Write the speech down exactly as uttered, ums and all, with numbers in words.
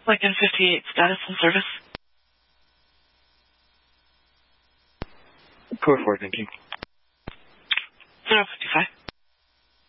Lincoln fifty-eight, status and service. Code four, thank you. zero fifty-five.